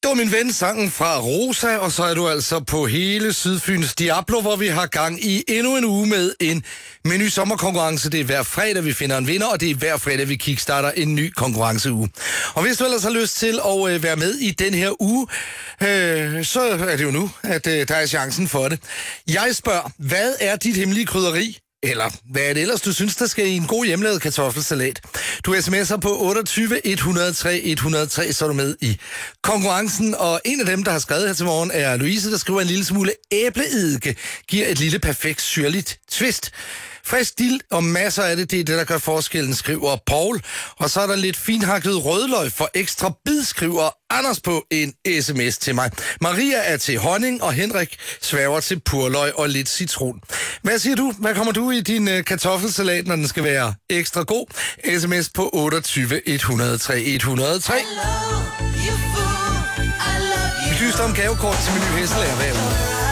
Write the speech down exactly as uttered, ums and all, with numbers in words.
Det var min ven, sangen fra Rosa, og så er du altså på hele Sydfyns Diablo, hvor vi har gang i endnu en uge med en menu sommerkonkurrence. Det er hver fredag, vi finder en vinder, og det er hver fredag, vi kickstarter en ny konkurrenceuge. Og hvis du ellers har lyst til at øh, være med i den her uge, øh, så er det jo nu, at øh, der er chancen for det. Jeg spørger, hvad er dit hemmelige krydderi? Eller hvad er det ellers, du synes, der skal i en god hjemmelavet kartoffelsalat? Du sms'er på otteogtyve et hundrede og tre et hundrede og tre, så er du med i konkurrencen. Og en af dem, der har skrevet her til morgen, er Louise, der skriver en lille smule æbleeddike. Giver et lille perfekt syrligt twist. Frisk dild og masser af det, det er det, der gør forskellen, skriver Paul. Og så er der lidt finhakket rødløg for ekstra bid, skriver Anders på en sms til mig. Maria er til honning, og Henrik svæver til purløg og lidt citron. Hvad siger du? Hvad kommer du i din uh, kartoffelsalat, når den skal være ekstra god? Sms på otteogtyve et hundrede og tre et hundrede og tre. Vi dyster om gavekort til Meny Hesselager hver uge.